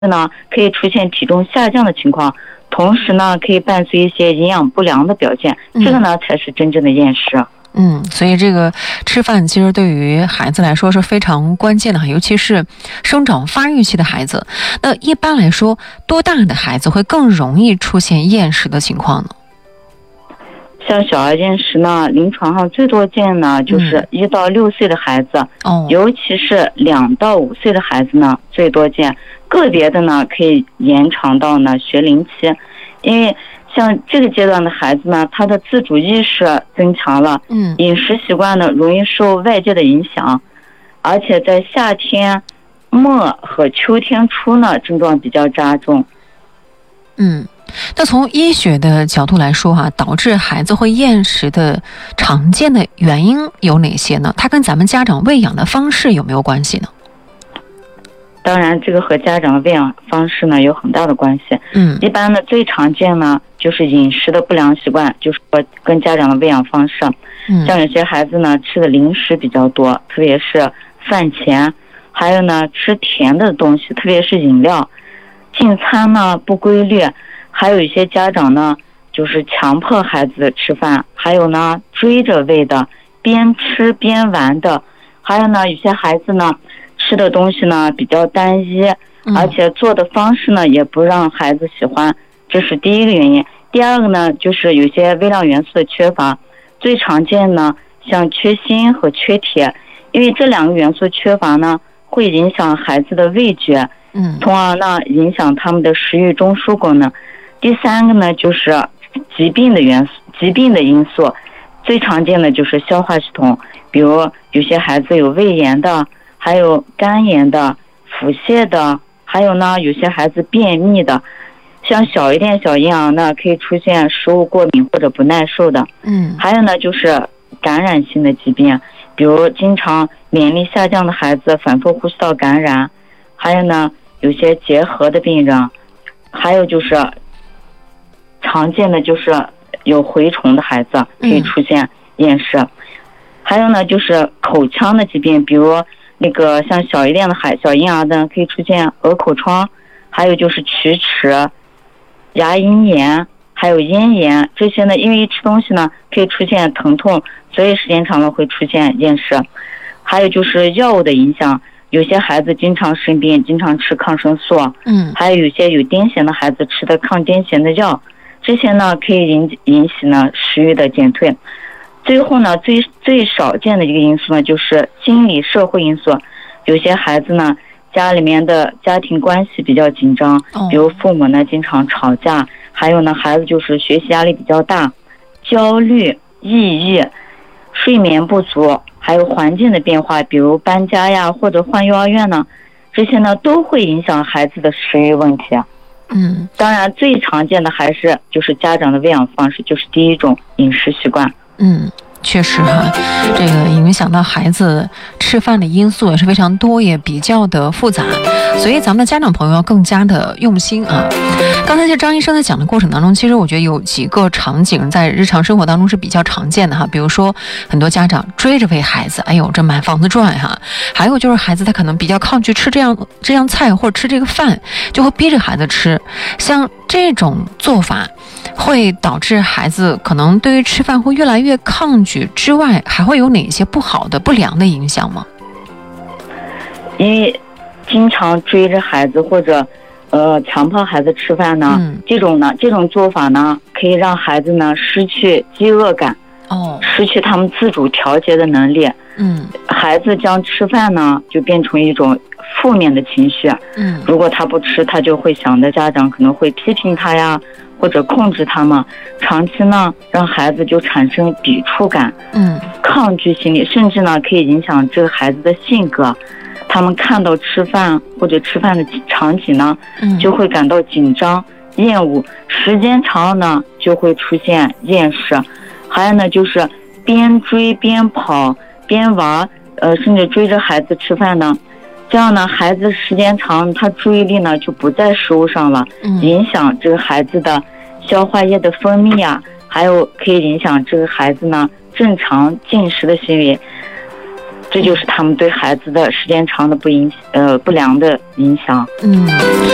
呢可以出现体重下降的情况，同时呢可以伴随一些营养不良的表现，这个呢才是真正的厌食。 所以这个吃饭其实对于孩子来说是非常关键的，尤其是生长发育期的孩子。那一般来说，多大的孩子会更容易出现厌食的情况呢？ 像小儿厌食呢，临床上最多见呢就是1到6岁的孩子，尤其是2到5岁的孩子呢最多见，个别的呢可以延长到呢学龄期，因为像这个阶段的孩子呢，他的自主意识增强了，饮食习惯呢容易受外界的影响，而且在夏天末和秋天初呢症状比较加重。 那从医学的角度来说导致孩子会厌食的常见的原因有哪些呢？它跟咱们家长喂养的方式有没有关系呢？ 当然这个和家长的喂养方式呢有很大的关系。一般的最常见呢就是饮食的不良习惯，就是说跟家长的喂养方式。像有些孩子呢吃的零食比较多，特别是饭前，还有呢吃甜的东西，特别是饮料，进餐呢不规律，还有一些家长呢就是强迫孩子吃饭，还有呢追着喂的，边吃边玩的，还有呢有些孩子呢吃的东西呢比较单一，而且做的方式呢也不让孩子喜欢，这是第一个原因。第二个呢就是有些微量元素的缺乏，最常见呢像缺锌和缺铁，因为这2个元素缺乏呢会影响孩子的味觉，从而呢影响他们的食欲中枢功能。第三个呢就是疾病的因素，最常见的就是消化系统，比如有些孩子有胃炎的，还有肝炎的、腹泻的，还有呢有些孩子便秘的。像小一点小婴儿呢可以出现食物过敏或者不耐受的。还有呢就是感染性的疾病，比如经常免疫力下降的孩子，反复呼吸道感染，还有呢有些结核的病人，还有就是常见的就是有蛔虫的孩子可以出现厌食。还有呢就是口腔的疾病，比如那个像小一点的小婴儿呢可以出现鹅口疮，还有就是龋齿、牙龈炎，还有咽炎，这些呢因为吃东西呢可以出现疼痛，所以时间长了会出现厌食。还有就是药物的影响，有些孩子经常生病，经常吃抗生素，还有些有癫痫的孩子吃的抗癫痫的药，这些呢可以引起呢食欲的减退。最后呢最少见的一个因素呢就是心理社会因素，有些孩子呢家里面的家庭关系比较紧张，比如父母呢经常吵架，还有呢孩子就是学习压力比较大，焦虑、抑郁、睡眠不足，还有环境的变化，比如搬家呀或者换幼儿园呢，这些呢都会影响孩子的食欲问题。当然最常见的还是就是家长的喂养方式，就是第一种饮食习惯。 确实这个影响到孩子吃饭的因素也是非常多，也比较的复杂，所以咱们的家长朋友要更加的用心刚才张医生在讲的过程当中，其实我觉得有几个场景在日常生活当中是比较常见的比如说很多家长追着喂孩子，哎呦这满房子转还有就是孩子他可能比较抗拒吃这样菜或者吃这个饭，就会逼着孩子吃，像这种做法会导致孩子可能对于吃饭会越来越抗拒之外，还会有哪些不好的不良的影响吗？ 因为经常追着孩子或者强迫孩子吃饭呢，这种做法呢可以让孩子呢失去饥饿感，失去他们自主调节的能力。孩子将吃饭呢就变成一种负面的情绪。如果他不吃，他就会想着家长可能会批评他呀，或者控制他们，长期呢让孩子就产生抵触感，抗拒心理，甚至呢可以影响这个孩子的性格。他们看到吃饭或者吃饭的场景呢，就会感到紧张、厌恶，时间长了呢就会出现厌食。还有呢就是边追边跑边玩，甚至追着孩子吃饭呢，这样呢孩子时间长他注意力呢就不在食物上了，影响这个孩子的消化液的分泌啊，还有可以影响这个孩子呢正常进食的行为。这就是他们对孩子的时间长的不良的影响。